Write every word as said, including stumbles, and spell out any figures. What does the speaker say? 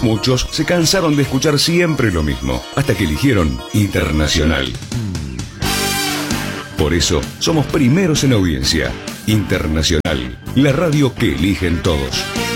Muchos se cansaron de escuchar siempre lo mismo, hasta que eligieron Internacional. Por eso, somos primeros en audiencia. Internacional, la radio que eligen todos.